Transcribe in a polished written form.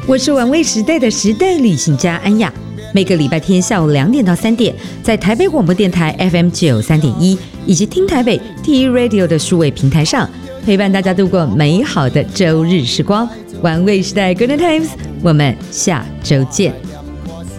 我是玩味时代的时代旅行家安雅，每个礼拜天下午2点到3点，在台北广播电台 FM93.1 以及听台北 T Radio 的数位平台上，陪伴大家度过美好的周日时光。玩味时代 Good Times， 我们下周见。